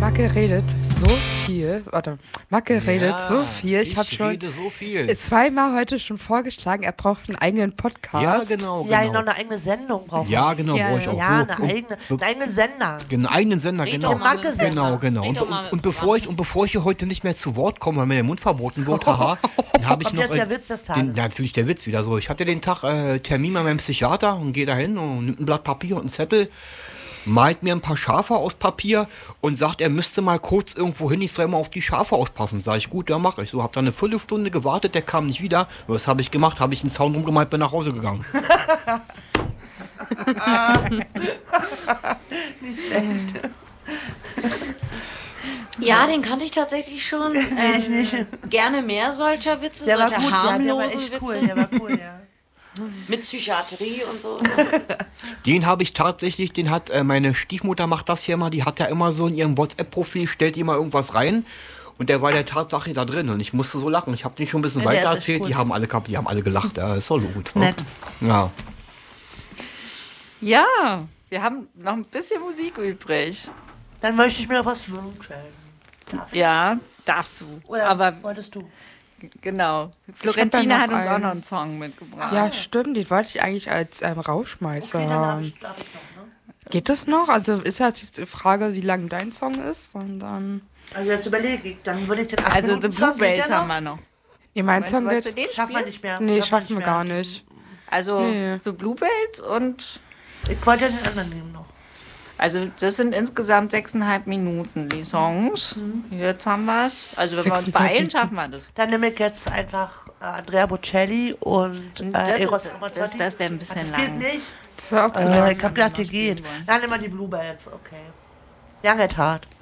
Macke redet so viel. Warte, Macke redet so viel. Ich habe schon so viel. zweimal heute schon vorgeschlagen, er braucht einen eigenen Podcast. Ja, genau. Ja, noch eine eigene Sendung brauchen. Ja, genau, brauche ich auch. Ja, so. einen eigenen Sender. Einen eigenen Sender, genau. Macke-Sender. Genau. Und bevor ich hier heute nicht mehr zu Wort komme, weil mir der Mund verboten wird, haha, dann habe ich Kommt noch... jetzt der Witz des Tages. Natürlich der Witz wieder so. Ich hatte den Tag Termin bei meinem Psychiater und gehe da hin und nimmt ein Blatt Papier und einen Zettel, malt mir ein paar Schafe aus Papier und sagt, er müsste mal kurz irgendwo hin, ich soll mal auf die Schafe aufpassen. Sag ich, gut, ja, mache ich. So, hab dann eine Viertelstunde gewartet, der kam nicht wieder. Was habe ich gemacht? Habe ich einen Zaun rumgemalt, bin nach Hause gegangen. Nicht schlecht. Ja, den kannte ich tatsächlich schon. Ich nicht. Gerne mehr solcher Witze, Der war solcher gut, der harmlosen war echt Witze. cool, der war cool, ja. Mit Psychiatrie und so. Den habe ich tatsächlich, den hat meine Stiefmutter macht das hier immer, die hat ja immer so in ihrem WhatsApp-Profil, stellt immer irgendwas rein und der war der Tatsache da drin und ich musste so lachen. Ich habe den schon ein bisschen Ja, der weiter ist echt erzählt, cool. die haben alle gelacht, ja, ist doch gut. Ne? Nett. Ja. Ja, wir haben noch ein bisschen Musik übrig. Dann möchte ich mir noch was wünschen. Darf ich? Ja, darfst du. Oder Aber wolltest du? genau. Ich Florentina hab hat da uns noch auch einen. noch einen Song mitgebracht. Ja, stimmt, den wollte ich eigentlich als Rauschmeißer Okay, dann haben. darf ich noch, ne? Geht das noch? Also ist jetzt die Frage, wie lang dein Song ist. Und dann. Also jetzt überlege ich, dann würde ich den 8 Also The Minuten Song, geht Bluebells der haben noch? wir noch. Nee, mein Meinst du, Song wolltest du geht. den Schaffen wir spielen? nicht mehr. Nee, Schaffen schaffen wir gar nicht. Also Nee. The Bluebells und... Ich wollte ja den anderen nehmen noch. Also das sind insgesamt 6,5 Minuten, die Songs. Jetzt haben wir es. Also wenn wir uns 6,5 beeilen, schaffen wir das. Dann nehme ich jetzt einfach Andrea Bocelli und Das Eros ist- Ramazzotti. das wäre ein bisschen Das lang. geht nicht. Das war auch zu lang. Ich hab gedacht, die geht. wollen. Dann nehmen wir die Bluebells, okay. Young at Heart.